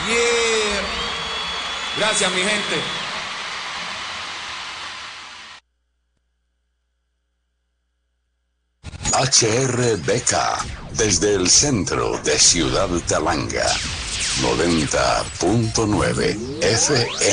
Yeah. Gracias, mi gente. HRBK, desde el centro de Ciudad Talanga, 90.9 FM.